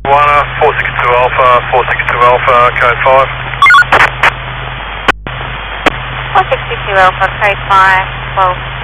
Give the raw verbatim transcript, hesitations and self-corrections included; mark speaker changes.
Speaker 1: One, uh, four six two Alpha, four six two Alpha, code five.
Speaker 2: four six two Alpha, code five, twelve.